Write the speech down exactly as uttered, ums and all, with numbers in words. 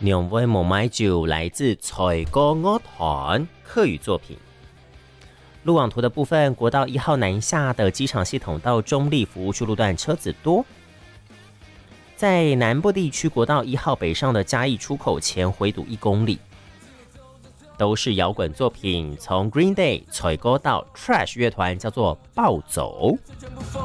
两位莫买酒来自才歌乐团客语作品。路网图的部分，国道一号南下的机场系统到中立服务区路段车子多。在南部地区，国道一号北上的嘉义出口前回堵一公里，都是摇滚作品，从 Green Day 才歌到 Trash 乐团叫做暴走。